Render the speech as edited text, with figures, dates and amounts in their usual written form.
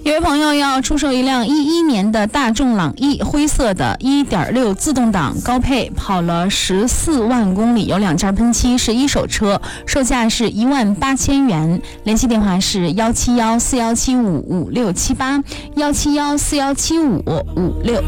有位朋友要出售一辆11年的大众朗逸，灰色的 1.6 自动挡高配，跑了14万公里，有2件喷漆，是一手车，售价是18000元。联系电话是17141755678，171417556。